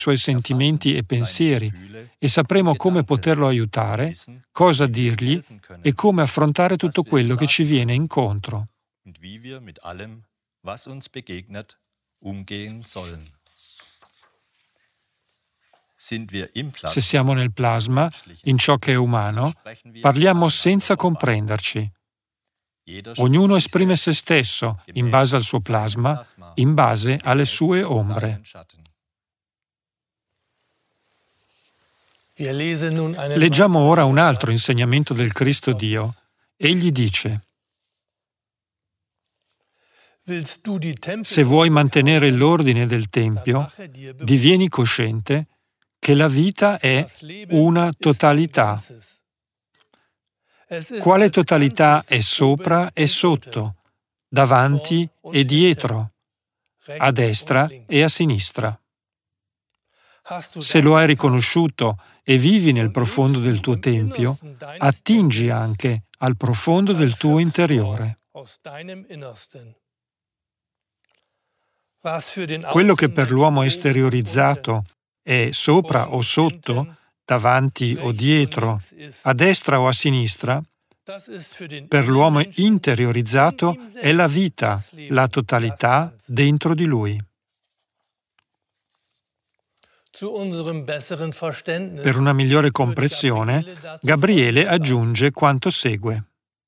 suoi sentimenti e pensieri e sapremo come poterlo aiutare, cosa dirgli e come affrontare tutto quello che ci viene incontro. Se siamo nel plasma, in ciò che è umano, parliamo senza comprenderci. Ognuno esprime se stesso in base al suo plasma, in base alle sue ombre. Leggiamo ora un altro insegnamento del Cristo Dio. Egli dice: se vuoi mantenere l'ordine del Tempio, divieni cosciente che la vita è una totalità. Quale totalità è sopra e sotto, davanti e dietro, a destra e a sinistra? Se lo hai riconosciuto e vivi nel profondo del tuo tempio, attingi anche al profondo del tuo interiore. Quello che per l'uomo esteriorizzato è sopra o sotto, davanti o dietro, a destra o a sinistra, per l'uomo interiorizzato è la vita, la totalità dentro di lui. Per una migliore comprensione, Gabriele aggiunge quanto segue.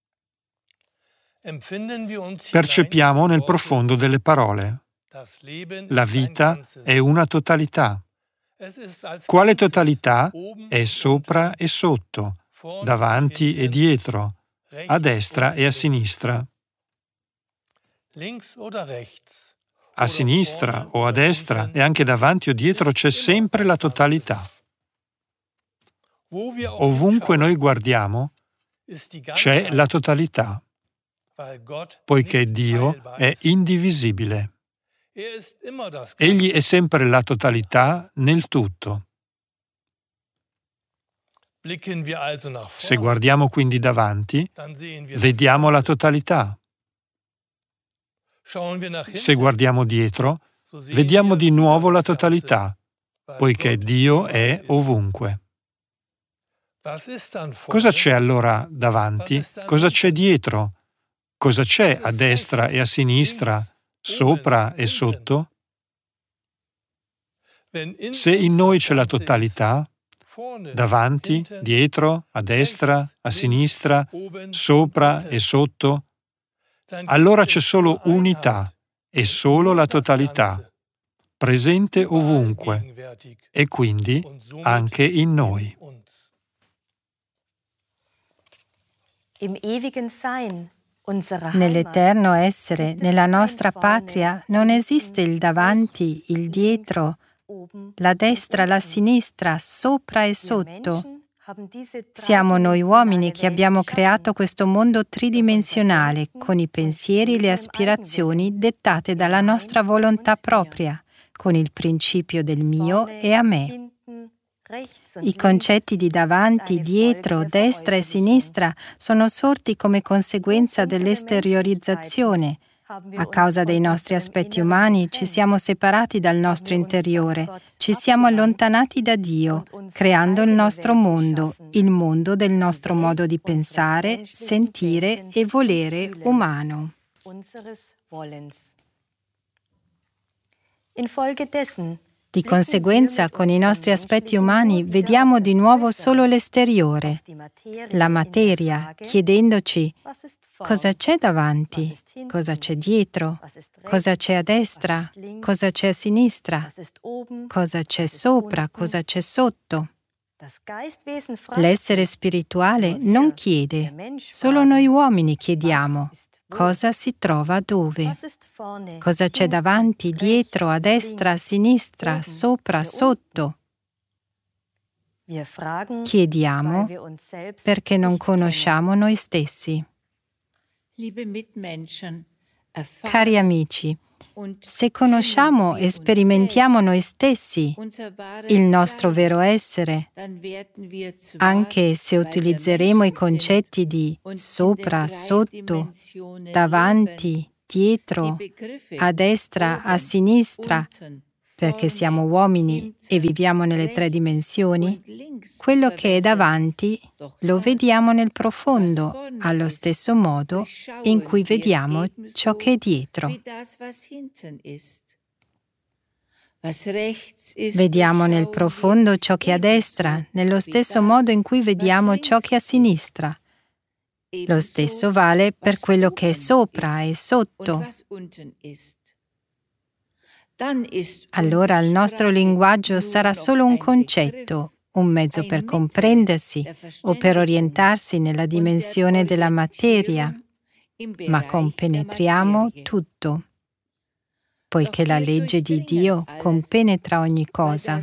Percepiamo nel profondo delle parole. La vita è una totalità. Quale totalità è sopra e sotto, davanti e dietro, a destra e a sinistra? A sinistra o a destra e anche davanti o dietro c'è sempre la totalità. Ovunque noi guardiamo c'è la totalità, poiché Dio è indivisibile. Egli è sempre la totalità nel tutto. Se guardiamo quindi davanti, vediamo la totalità. Se guardiamo dietro, vediamo di nuovo la totalità, poiché Dio è ovunque. Cosa c'è allora davanti? Cosa c'è dietro? Cosa c'è a destra e a sinistra, sopra e sotto? Se in noi c'è la totalità, davanti, dietro, a destra, a sinistra, sopra e sotto, allora c'è solo unità e solo la totalità, presente ovunque e quindi anche in noi. Nell'eterno essere, nella nostra patria, non esiste il davanti, il dietro, la destra, la sinistra, sopra e sotto. Siamo noi uomini che abbiamo creato questo mondo tridimensionale con i pensieri e le aspirazioni dettate dalla nostra volontà propria, con il principio del mio e a me. I concetti di davanti, dietro, destra e sinistra sono sorti come conseguenza dell'esteriorizzazione. A causa dei nostri aspetti umani ci siamo separati dal nostro interiore, ci siamo allontanati da Dio, creando il nostro mondo, il mondo del nostro modo di pensare, sentire e volere umano. Di conseguenza, con i nostri aspetti umani vediamo di nuovo solo l'esteriore, la materia, chiedendoci cosa c'è davanti, cosa c'è dietro, cosa c'è a destra, cosa c'è a sinistra, cosa c'è sopra, cosa c'è sotto. L'essere spirituale non chiede, solo noi uomini chiediamo. Cosa si trova dove? Cosa c'è davanti, dietro, a destra, a sinistra, sopra, sotto? Chiediamo perché non conosciamo noi stessi. Cari amici, se conosciamo e sperimentiamo noi stessi, il nostro vero essere, anche se utilizzeremo i concetti di sopra, sotto, davanti, dietro, a destra, a sinistra, perché siamo uomini e viviamo nelle 3 dimensioni, quello che è davanti lo vediamo nel profondo, allo stesso modo in cui vediamo ciò che è dietro. Vediamo nel profondo ciò che è a destra, nello stesso modo in cui vediamo ciò che è a sinistra. Lo stesso vale per quello che è sopra e sotto. Allora il nostro linguaggio sarà solo un concetto, un mezzo per comprendersi o per orientarsi nella dimensione della materia, ma compenetriamo tutto, poiché la legge di Dio compenetra ogni cosa.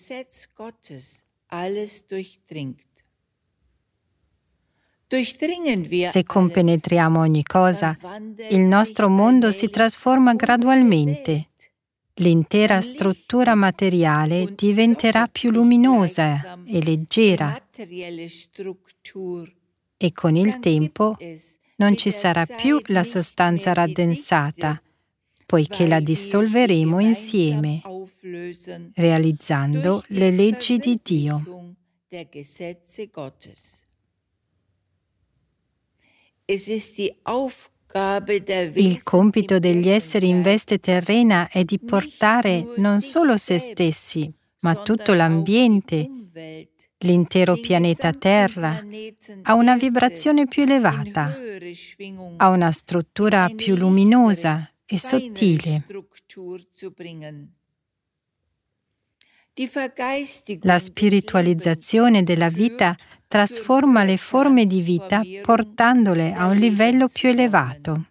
Se compenetriamo ogni cosa, il nostro mondo si trasforma gradualmente. L'intera struttura materiale diventerà più luminosa e leggera e con il tempo non ci sarà più la sostanza raddensata, poiché la dissolveremo insieme, realizzando le leggi di Dio. Il compito degli esseri in veste terrena è di portare non solo se stessi, ma tutto l'ambiente, l'intero pianeta Terra, a una vibrazione più elevata, a una struttura più luminosa e sottile. La spiritualizzazione della vita trasforma le forme di vita portandole a un livello più elevato.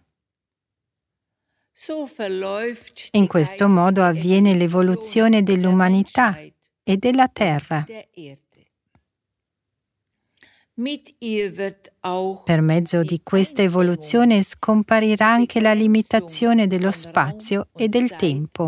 In questo modo avviene l'evoluzione dell'umanità e della Terra. Per mezzo di questa evoluzione scomparirà anche la limitazione dello spazio e del tempo.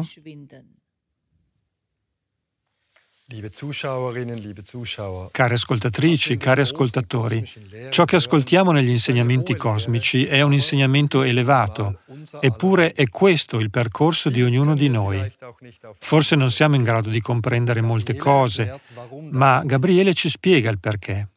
Care ascoltatrici, cari ascoltatori, ciò che ascoltiamo negli insegnamenti cosmici è un insegnamento elevato, eppure è questo il percorso di ognuno di noi. Forse non siamo in grado di comprendere molte cose, ma Gabriele ci spiega il perché.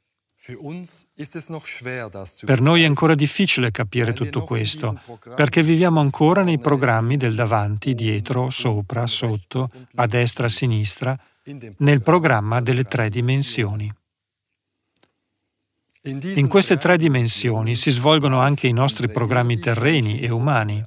Per noi è ancora difficile capire tutto questo, perché viviamo ancora nei programmi del davanti, dietro, sopra, sotto, a destra, a sinistra, nel programma delle 3 dimensioni. In queste 3 dimensioni si svolgono anche i nostri programmi terreni e umani.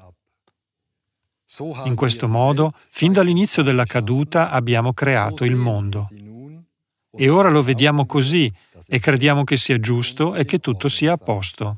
In questo modo, fin dall'inizio della caduta abbiamo creato il mondo. E ora lo vediamo così e crediamo che sia giusto e che tutto sia a posto.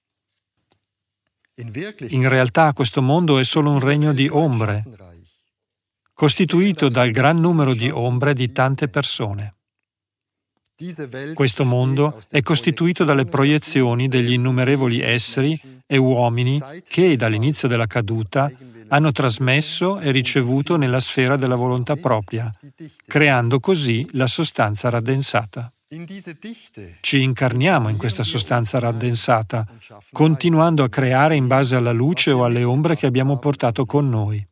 In realtà questo mondo è solo un regno di ombre, costituito dal gran numero di ombre di tante persone. Questo mondo è costituito dalle proiezioni degli innumerevoli esseri e uomini che, dall'inizio della caduta, hanno trasmesso e ricevuto nella sfera della volontà propria, creando così la sostanza raddensata. Ci incarniamo in questa sostanza raddensata, continuando a creare in base alla luce o alle ombre che abbiamo portato con noi.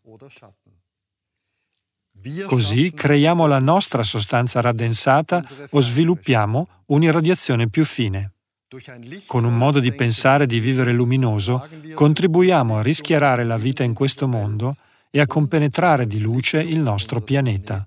Così creiamo la nostra sostanza raddensata o sviluppiamo un'irradiazione più fine. Con un modo di pensare e di vivere luminoso, contribuiamo a rischiarare la vita in questo mondo e a compenetrare di luce il nostro pianeta.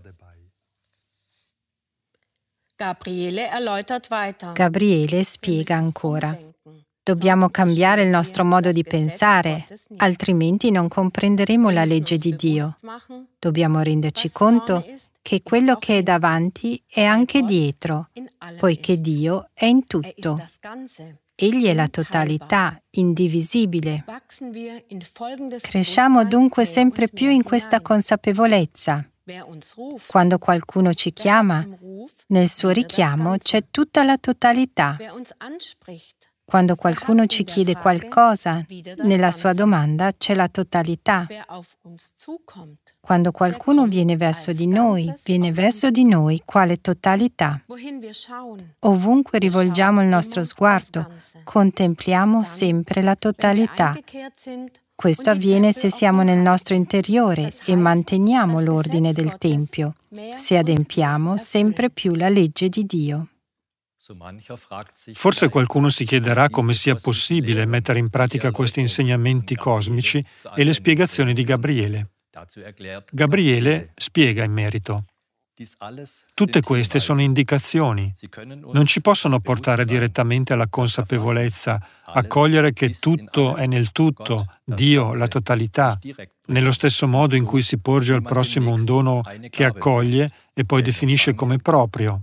Gabriele spiega ancora. Dobbiamo cambiare il nostro modo di pensare, altrimenti non comprenderemo la legge di Dio. Dobbiamo renderci conto che quello che è davanti è anche dietro, poiché Dio è in tutto. Egli è la totalità, indivisibile. Cresciamo dunque sempre più in questa consapevolezza. Quando qualcuno ci chiama, nel suo richiamo c'è tutta la totalità. Quando qualcuno ci chiede qualcosa, nella sua domanda c'è la totalità. Quando qualcuno viene verso di noi quale totalità. Ovunque rivolgiamo il nostro sguardo, contempliamo sempre la totalità. Questo avviene se siamo nel nostro interiore e manteniamo l'ordine del Tempio, se adempiamo sempre più la legge di Dio. Forse qualcuno si chiederà come sia possibile mettere in pratica questi insegnamenti cosmici e le spiegazioni di Gabriele. Gabriele spiega in merito. Tutte queste sono indicazioni. Non ci possono portare direttamente alla consapevolezza, a cogliere che tutto è nel tutto, Dio, la totalità, nello stesso modo in cui si porge al prossimo un dono che accoglie e poi definisce come proprio.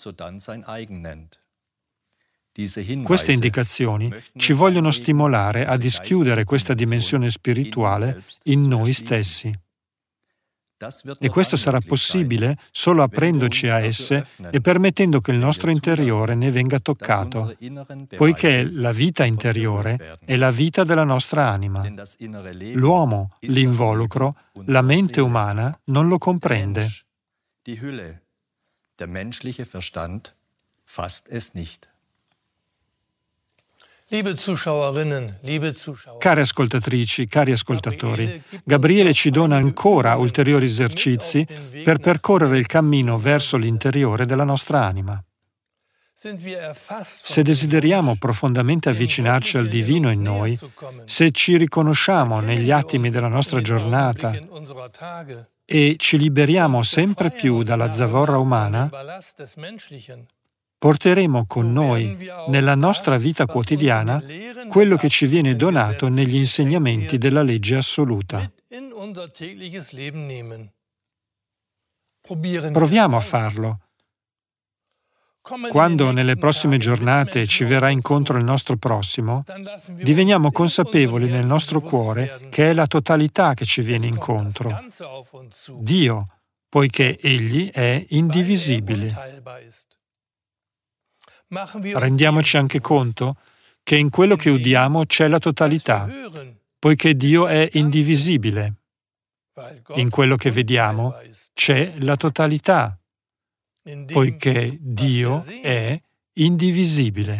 Queste indicazioni ci vogliono stimolare a dischiudere questa dimensione spirituale in noi stessi. E questo sarà possibile solo aprendoci a esse e permettendo che il nostro interiore ne venga toccato, poiché la vita interiore è la vita della nostra anima. L'uomo, l'involucro, la mente umana non lo comprende. Der menschliche Verstand fasst es nicht. Care ascoltatrici, cari ascoltatori, Gabriele ci dona ancora ulteriori esercizi per percorrere il cammino verso l'interiore della nostra anima. Se desideriamo profondamente avvicinarci al divino in noi, se ci riconosciamo negli attimi della nostra giornata e ci liberiamo sempre più dalla zavorra umana, porteremo con noi, nella nostra vita quotidiana, quello che ci viene donato negli insegnamenti della legge assoluta. Proviamo a farlo. Quando nelle prossime giornate ci verrà incontro il nostro prossimo, diveniamo consapevoli nel nostro cuore che è la totalità che ci viene incontro. Dio, poiché Egli è indivisibile. Rendiamoci anche conto che in quello che udiamo c'è la totalità, poiché Dio è indivisibile. In quello che vediamo c'è la totalità, poiché Dio è indivisibile.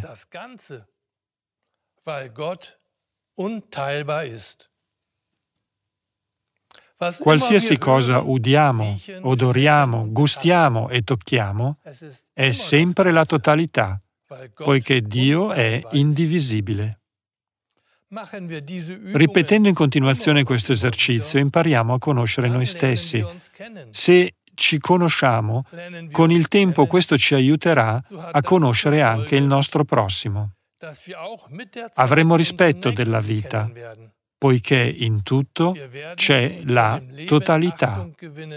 Qualsiasi cosa udiamo, odoriamo, gustiamo e tocchiamo è sempre la totalità, poiché Dio è indivisibile. Ripetendo in continuazione questo esercizio, impariamo a conoscere noi stessi. Se ci conosciamo, con il tempo questo ci aiuterà a conoscere anche il nostro prossimo. Avremo rispetto della vita, poiché in tutto c'è la totalità.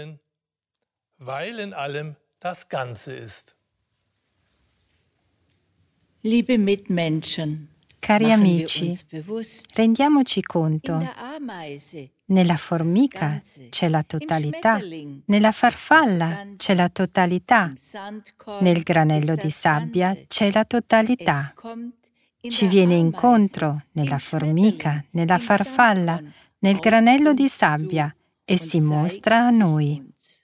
Liebe Mitmenschen, cari amici, rendiamoci conto, nella formica c'è la totalità, nella farfalla c'è la totalità, nel granello di sabbia c'è la totalità. Ci viene incontro nella formica, nella farfalla, nel granello di sabbia e si mostra a noi.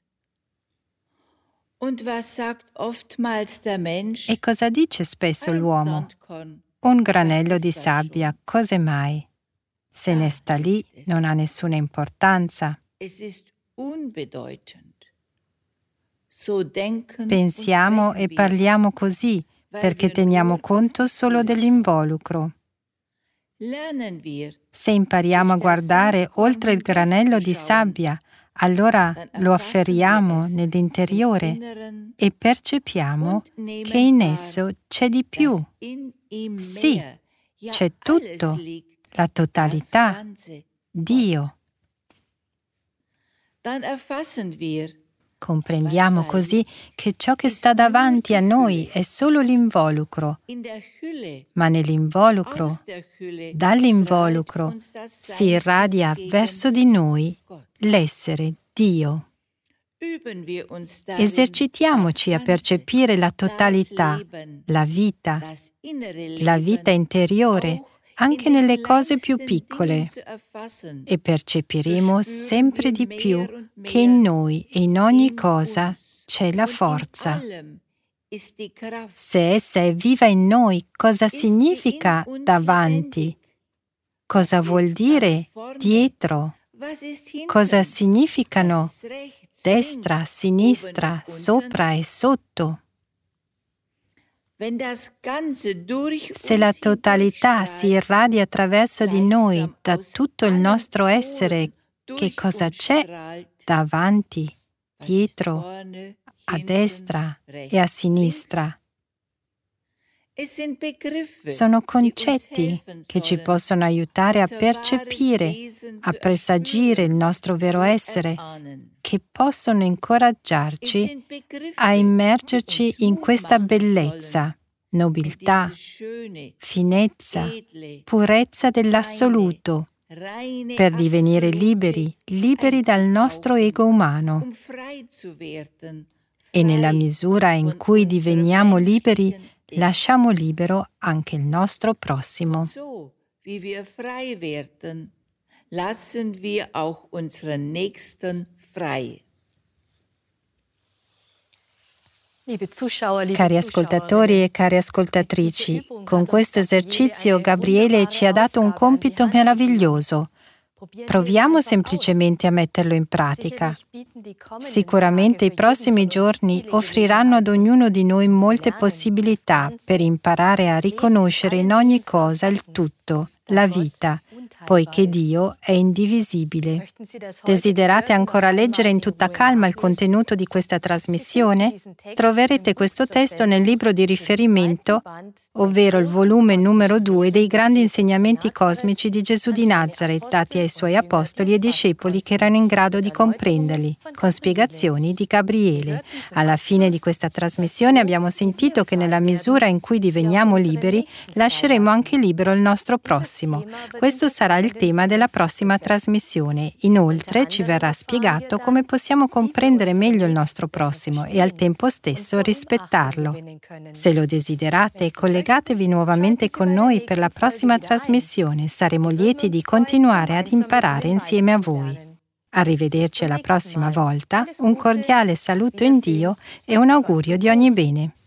E cosa dice spesso l'uomo? Un granello di sabbia, cos'è mai? Se ne sta lì, non ha nessuna importanza. Pensiamo e parliamo così, perché teniamo conto solo dell'involucro. Se impariamo a guardare oltre il granello di sabbia, allora lo afferriamo nell'interiore e percepiamo che in esso c'è di più. Sì, c'è tutto, la totalità, Dio. Comprendiamo così che ciò che sta davanti a noi è solo l'involucro, ma nell'involucro, dall'involucro, si irradia verso di noi l'essere Dio. Esercitiamoci a percepire la totalità, la vita interiore, anche nelle cose più piccole, e percepiremo sempre di più che in noi e in ogni cosa c'è la forza. Se essa è viva in noi, cosa significa davanti? Cosa vuol dire dietro? Cosa significano destra, sinistra, sopra e sotto? Se la totalità si irradia attraverso di noi, da tutto il nostro essere, che cosa c'è davanti, dietro, a destra e a sinistra? Sono concetti che ci possono aiutare a percepire, a presagire il nostro vero essere, che possono incoraggiarci a immergerci in questa bellezza, nobiltà, finezza, purezza dell'assoluto, per divenire liberi dal nostro ego umano. E nella misura in cui diveniamo liberi, lasciamo libero anche il nostro prossimo. So wie wir frei werden, lassen wir auch unseren Nächsten frei. Cari ascoltatori e cari ascoltatrici, con questo esercizio Gabriele ci ha dato un compito meraviglioso. Proviamo semplicemente a metterlo in pratica. Sicuramente i prossimi giorni offriranno ad ognuno di noi molte possibilità per imparare a riconoscere in ogni cosa il tutto, la vita, poiché Dio è indivisibile. Desiderate ancora leggere in tutta calma il contenuto di questa trasmissione? Troverete questo testo nel libro di riferimento, ovvero il volume numero 2 dei grandi insegnamenti cosmici di Gesù di Nazaret, dati ai suoi apostoli e discepoli che erano in grado di comprenderli, con spiegazioni di Gabriele. Alla fine di questa trasmissione abbiamo sentito che nella misura in cui diveniamo liberi, lasceremo anche libero il nostro prossimo. Questo sarà il tema della prossima trasmissione. Inoltre ci verrà spiegato come possiamo comprendere meglio il nostro prossimo e al tempo stesso rispettarlo. Se lo desiderate, collegatevi nuovamente con noi per la prossima trasmissione. Saremo lieti di continuare ad imparare insieme a voi. Arrivederci alla prossima volta, un cordiale saluto in Dio e un augurio di ogni bene.